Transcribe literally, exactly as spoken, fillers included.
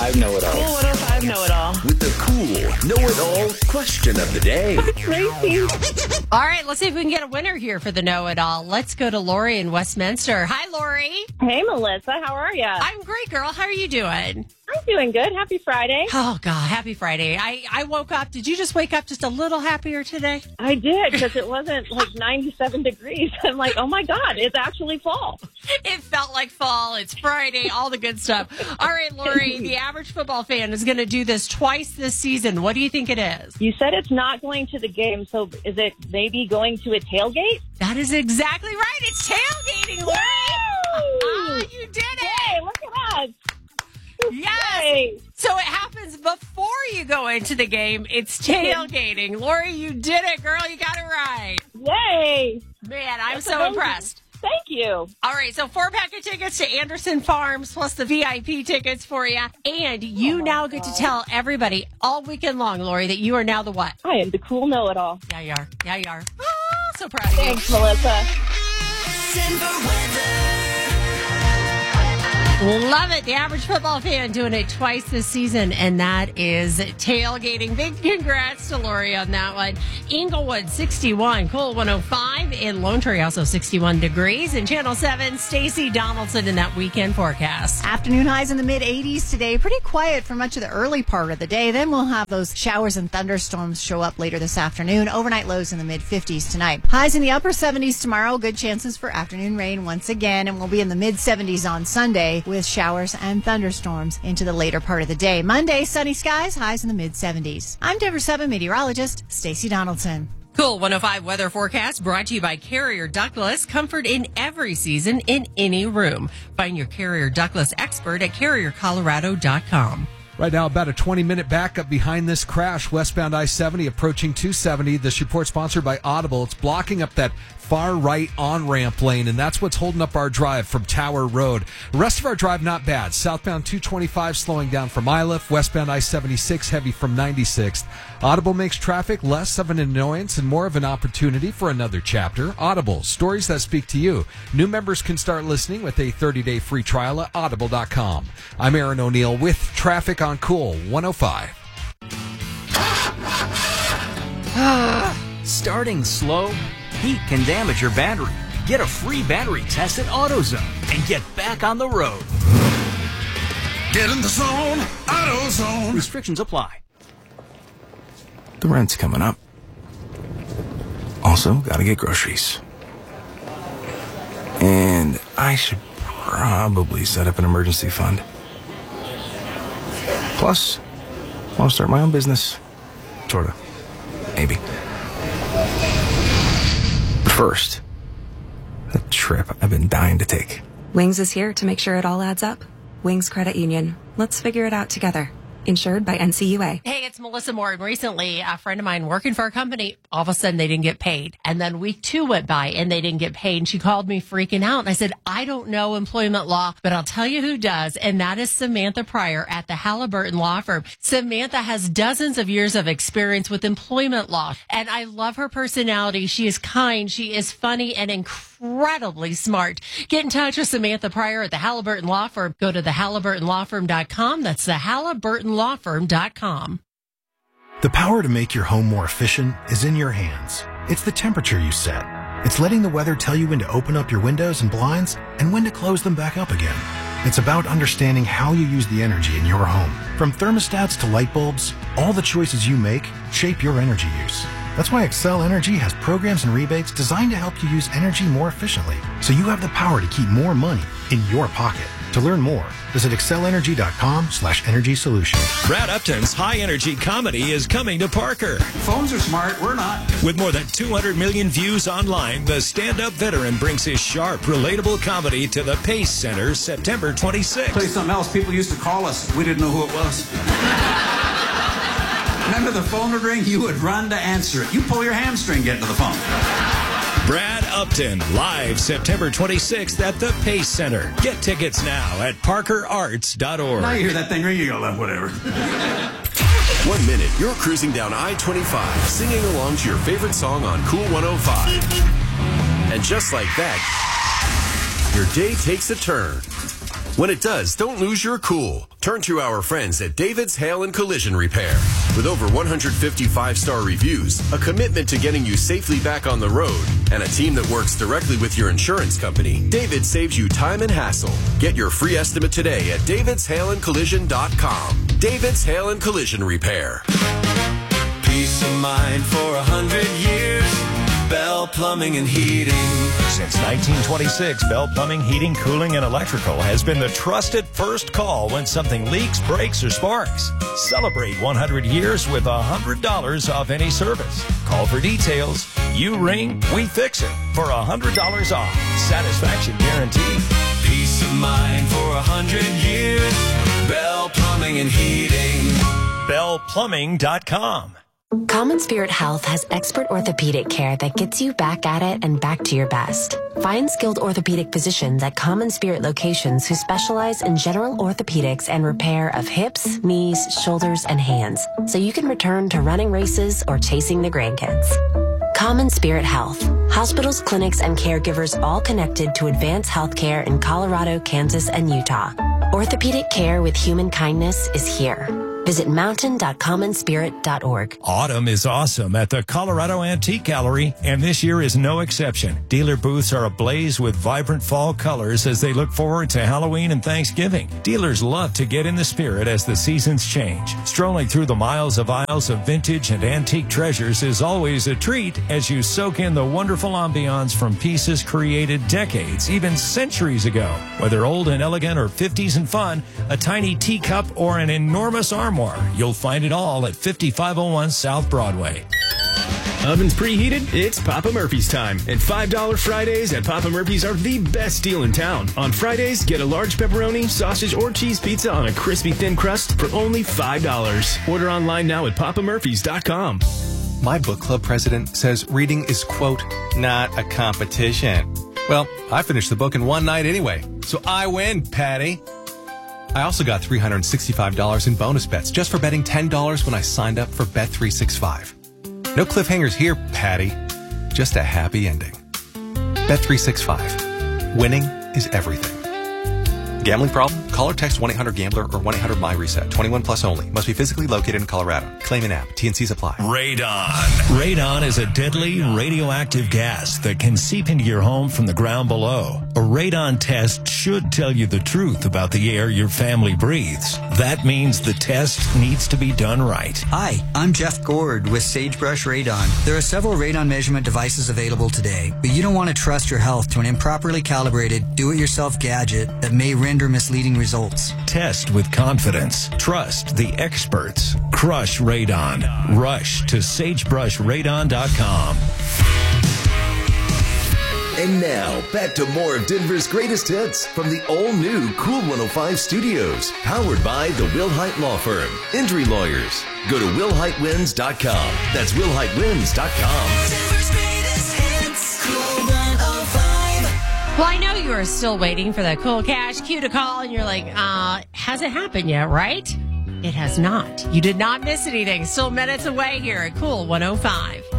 five Know-It-All. Cool one oh five Know-It-All. With the cool Know-It-All question of the day. Tracy. All right, let's see if we can get a winner here for the Know-It-All. Let's go to Lori in Westminster. Hi, Lori. Hey, Melissa. How are you? I'm great, girl. How are you doing? I'm doing good. Happy Friday. Oh, God. Happy Friday. I, I woke up. Did you just wake up just a little happier today? I did, because it wasn't like ninety-seven degrees. I'm like, oh, my God, it's actually fall. It felt like fall. It's Friday. All the good stuff. All right, Lori, the average football fan is going to do this twice this season. What do you think it is? You said it's not going to the game, so is it maybe going to a tailgate? That is exactly right. It's tailgating, Lori. Oh, you did it. Hey, look at us. Yes. Yay. So it happens before you go into the game. It's tailgating. Lori, you did it, girl. You got it right. Yay. Man, I'm That's so amazing. impressed. Thank you. All right, so four pack of tickets to Anderson Farms plus the V I P tickets for you. And you Oh now get God. to tell everybody all weekend long, Lori, that you are now the what? I am the cool know-it-all. Yeah, you are. Yeah, you are. Oh, so proud of you. Thanks, Melissa. Love it. The average football fan doing it twice this season, and that is tailgating. Big congrats to Lori on that one. Inglewood, sixty-one. Cool, one oh five. In Lone Tree, also sixty-one degrees. In Channel seven, Stacey Donaldson in that weekend forecast. Afternoon highs in the mid eighties today. Pretty quiet for much of the early part of the day. Then we'll have those showers and thunderstorms show up later this afternoon. Overnight lows in the mid fifties tonight. Highs in the upper seventies tomorrow. Good chances for afternoon rain once again. And we'll be in the mid seventies on Sunday with showers and thunderstorms into the later part of the day. Monday, sunny skies, highs in the mid seventies. I'm Denver seven meteorologist Stacey Donaldson. Cool one oh five weather forecast brought to you by Carrier Douglas. Comfort in every season, in any room. Find your Carrier Douglas expert at carrier colorado dot com. Right now, about a twenty-minute backup behind this crash, westbound I seventy approaching two seventy. This report sponsored by Audible. It's blocking up that far right on-ramp lane, and that's what's holding up our drive from Tower Road. The rest of our drive, not bad. Southbound two twenty-five slowing down from Iliff. Westbound I seventy-six heavy from ninety-sixth. Audible makes traffic less of an annoyance and more of an opportunity for another chapter. Audible, stories that speak to you. New members can start listening with a thirty-day free trial at audible dot com. I'm Aaron O'Neill with traffic on Cool one oh five. Starting slow? Heat can damage your battery. Get a free battery test at AutoZone and get back on the road. Get in the zone, AutoZone. Restrictions apply. The rent's coming up. Also, gotta get groceries. And I should probably set up an emergency fund. Plus, I want to start my own business. Sorta. Maybe. But first, a trip I've been dying to take. Wings is here to make sure it all adds up. Wings Credit Union. Let's figure it out together. Insured by N C U A. Hey, it's Melissa Moore. And recently, a friend of mine working for a company, all of a sudden they didn't get paid. And then week two went by and they didn't get paid. And she called me freaking out. And I said, I don't know employment law, but I'll tell you who does. And that is Samantha Pryor at the Halliburton Law Firm. Samantha has dozens of years of experience with employment law. And I love her personality. She is kind. She is funny and incredibly smart. Get in touch with Samantha Pryor at the Halliburton Law Firm. Go to the halliburton law firm dot com. That's the halliburton law firm dot com. The power to make your home more efficient is in your hands. It's the temperature you set. It's letting the weather tell you when to open up your windows and blinds and when to close them back up again. It's about understanding how you use the energy in your home. From thermostats to light bulbs, all the choices you make shape your energy use. That's why Excel Energy has programs and rebates designed to help you use energy more efficiently, so you have the power to keep more money in your pocket. To learn more, visit excel energy dot com slash energy solutions. Brad Upton's high-energy comedy is coming to Parker. Phones are smart, we're not. With more than two hundred million views online, the stand-up veteran brings his sharp, relatable comedy to the Pace Center September twenty-sixth. Tell you something else, people used to call us. We didn't know who it was. Remember the phone would ring? You would run to answer it. You pull your hamstring getting to the phone. Brad Upton, live September twenty-sixth at the Pace Center. Get tickets now at parker arts dot org. Now you hear that thing ring, you go, whatever. One minute, you're cruising down I twenty-five, singing along to your favorite song on Cool one oh five. And just like that, your day takes a turn. When it does, don't lose your cool. Turn to our friends at David's Hail and Collision Repair. With over one hundred fifty five-star reviews, a commitment to getting you safely back on the road, and a team that works directly with your insurance company, David saves you time and hassle. Get your free estimate today at davids hail and collision dot com. David's Hail and Collision Repair. Peace of mind for a hundred years. Bell Plumbing and Heating. Since nineteen twenty-six, Bell Plumbing, Heating, Cooling, and Electrical has been the trusted first call when something leaks, breaks, or sparks. Celebrate one hundred years with one hundred dollars off any service. Call for details. You ring, we fix it for one hundred dollars off. Satisfaction guaranteed. Peace of mind for a hundred years. Bell Plumbing and Heating. bell plumbing dot com. Common Spirit Health has expert orthopedic care that gets you back at it and back to your best. Find skilled orthopedic physicians at Common Spirit locations who specialize in general orthopedics and repair of hips, knees, shoulders, and hands, so you can return to running races or chasing the grandkids. Common Spirit Health. Hospitals, clinics, and caregivers all connected to advance healthcare in Colorado, Kansas, and Utah. Orthopedic care with human kindness is here. Visit mountain dot common spirit dot org. Autumn is awesome at the Colorado Antique Gallery, and this year is no exception. Dealer booths are ablaze with vibrant fall colors as they look forward to Halloween and Thanksgiving. Dealers love to get in the spirit as the seasons change. Strolling through the miles of aisles of vintage and antique treasures is always a treat as you soak in the wonderful ambiance from pieces created decades, even centuries ago. Whether old and elegant or fifties and fun, a tiny teacup or an enormous armoire, you'll find it all at fifty-five oh one South Broadway. Ovens preheated? It's Papa Murphy's time. And five dollar Fridays at Papa Murphy's are the best deal in town. On Fridays, get a large pepperoni, sausage, or cheese pizza on a crispy thin crust for only five dollars. Order online now at papa murphys dot com. My book club president says reading is, quote, not a competition. Well, I finished the book in one night anyway, so I win, Patty. I also got three hundred sixty-five dollars in bonus bets just for betting ten dollars when I signed up for Bet three sixty-five. No cliffhangers here, Patty. Just a happy ending. Bet three sixty-five. Winning is everything. Gambling problem? Call or text one eight hundred gambler or one eight hundred my reset. twenty-one plus only. Must be physically located in Colorado. Claim an app. T and Cs apply. Radon. Radon is a deadly radioactive gas that can seep into your home from the ground below. A radon test should tell you the truth about the air your family breathes. That means the test needs to be done right. Hi, I'm Jeff Gord with Sagebrush Radon. There are several radon measurement devices available today, but you don't want to trust your health to an improperly calibrated, do-it-yourself gadget that may render misleading results. Test with confidence. Trust the experts. Crush radon. Rush to sagebrush radon dot com. And now, back to more of Denver's greatest hits from the all-new Cool one oh five studios. Powered by the Wilhite Law Firm. Injury lawyers. Go to will hite wins dot com. That's will hite wins dot com. Denver's greatest hits. Cool one oh five. Well, I know you are still waiting for that cool cash cue to call, and you're like, uh, hasn't happened yet, right? It has not. You did not miss anything. Still minutes away here at Cool one oh five.